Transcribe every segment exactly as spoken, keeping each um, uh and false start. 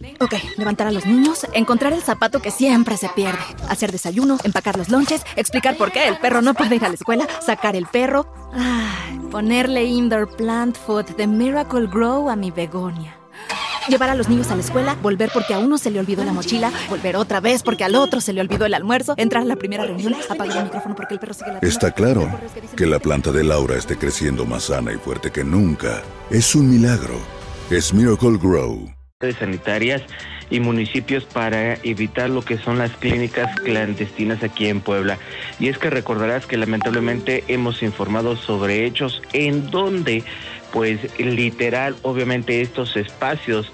Ok, levantar a los niños, encontrar el zapato que siempre se pierde, hacer desayuno, empacar los lonches, explicar por qué el perro no puede ir a la escuela, sacar el perro, ay, ponerle indoor plant food de Miracle Grow a mi begonia. Llevar a los niños a la escuela, volver porque a uno se le olvidó la mochila, volver otra vez porque al otro se le olvidó el almuerzo, entrar a la primera reunión, apagar el micrófono porque el perro sigue la... Está claro que la planta de Laura esté creciendo más sana y fuerte que nunca. Es un milagro. Es Miracle Grow. Sanitarias y municipios para evitar lo que son las clínicas clandestinas aquí en Puebla. Y es que recordarás que lamentablemente hemos informado sobre hechos en donde, pues literal, obviamente estos espacios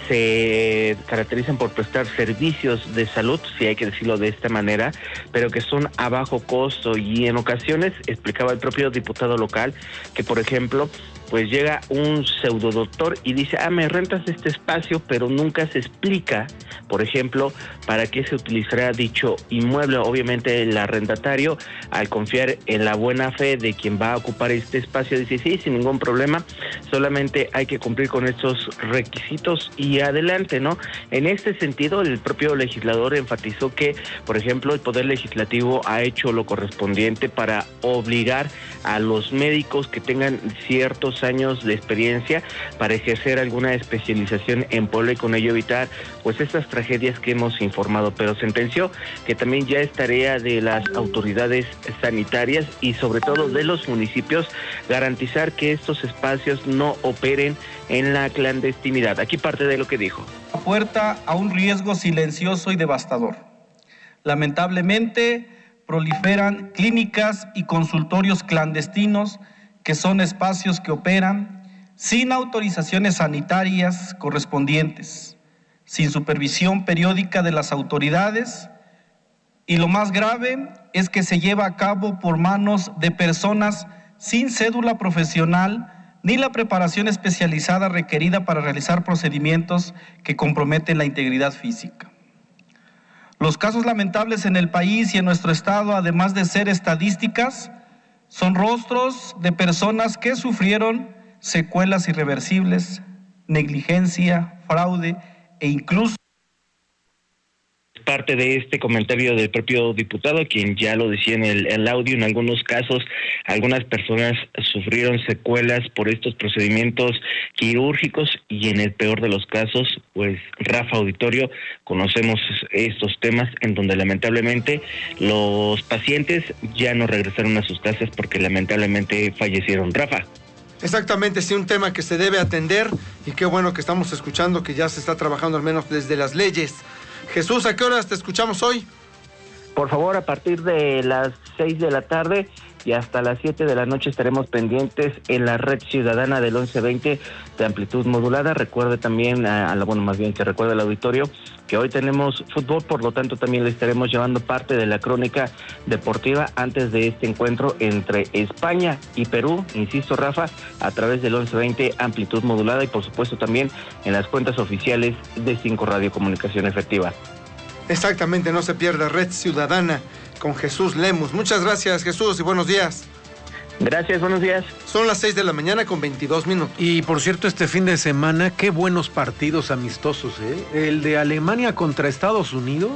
se caracterizan por prestar servicios de salud, si hay que decirlo de esta manera, pero que son a bajo costo, y en ocasiones explicaba el propio diputado local que, por ejemplo, pues llega un pseudodoctor y dice, ah, me rentas este espacio, pero nunca se explica, por ejemplo, para qué se utilizará dicho inmueble. Obviamente el arrendatario, al confiar en la buena fe de quien va a ocupar este espacio, dice, sí, sin ningún problema, solamente hay que cumplir con estos requisitos y adelante, ¿no? En este sentido, el propio legislador enfatizó que, por ejemplo, el Poder Legislativo ha hecho lo correspondiente para obligar a los médicos que tengan ciertos años de experiencia para ejercer alguna especialización en Puebla y con ello evitar pues estas tragedias que hemos informado, pero sentenció que también ya es tarea de las autoridades sanitarias y sobre todo de los municipios garantizar que estos espacios no operen en la clandestinidad. Aquí parte de lo que dijo. La puerta a un riesgo silencioso y devastador. Lamentablemente proliferan clínicas y consultorios clandestinos que son espacios que operan sin autorizaciones sanitarias correspondientes, sin supervisión periódica de las autoridades, y lo más grave es que se lleva a cabo por manos de personas sin cédula profesional ni la preparación especializada requerida para realizar procedimientos que comprometen la integridad física. Los casos lamentables en el país y en nuestro estado, además de ser estadísticas, son rostros de personas que sufrieron secuelas irreversibles, negligencia, fraude e incluso... Parte de este comentario del propio diputado, quien ya lo decía en el, el audio, en algunos casos algunas personas sufrieron secuelas por estos procedimientos quirúrgicos y en el peor de los casos, pues Rafa Auditorio, conocemos estos temas en donde lamentablemente los pacientes ya no regresaron a sus casas porque lamentablemente fallecieron. Rafa. Exactamente, sí, un tema que se debe atender y qué bueno que estamos escuchando que ya se está trabajando al menos desde las leyes. Jesús, ¿a qué horas te escuchamos hoy? Por favor, a partir de las seis de la tarde y hasta las siete de la noche estaremos pendientes en la red ciudadana del once veinte de amplitud modulada. Recuerde también, a, a la, bueno, más bien que recuerde el auditorio, que hoy tenemos fútbol, por lo tanto también le estaremos llevando parte de la crónica deportiva antes de este encuentro entre España y Perú, insisto, Rafa, a través del once veinte amplitud modulada y por supuesto también en las cuentas oficiales de cinco Radio Comunicación Efectiva. Exactamente, no se pierda Red Ciudadana con Jesús Lemus. Muchas gracias, Jesús, y buenos días. Gracias, buenos días. Son las seis de la mañana con veintidós minutos. Y por cierto, este fin de semana, qué buenos partidos amistosos, ¿eh? El de Alemania contra Estados Unidos.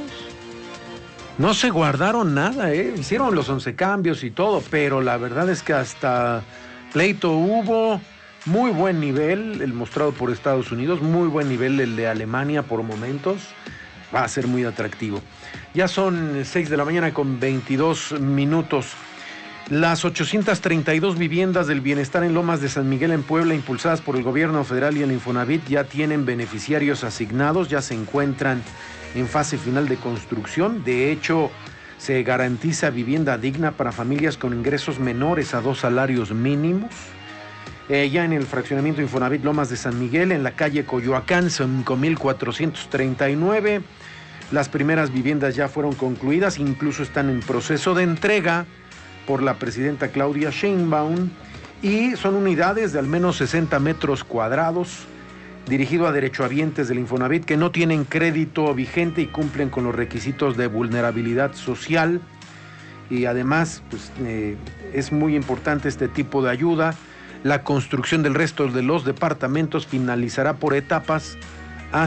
No se guardaron nada, ¿eh? Hicieron los once cambios y todo, pero la verdad es que hasta pleito hubo. Muy buen nivel el mostrado por Estados Unidos, muy buen nivel el de Alemania por momentos. Va a ser muy atractivo. Ya son seis de la mañana con veintidós minutos. Las ochocientas treinta y dos viviendas del bienestar en Lomas de San Miguel en Puebla, impulsadas por el gobierno federal y el Infonavit, ya tienen beneficiarios asignados, ya se encuentran en fase final de construcción. De hecho, se garantiza vivienda digna para familias con ingresos menores a dos salarios mínimos. Eh, ya en el fraccionamiento Infonavit Lomas de San Miguel, en la calle Coyoacán, cinco mil cuatrocientos treinta y nueve. Las primeras viviendas ya fueron concluidas, incluso están en proceso de entrega por la presidenta Claudia Sheinbaum, y son unidades de al menos sesenta metros cuadrados, dirigido a derechohabientes del Infonavit que no tienen crédito vigente y cumplen con los requisitos de vulnerabilidad social. Y además, pues, eh, es muy importante este tipo de ayuda. La construcción del resto de los departamentos finalizará por etapas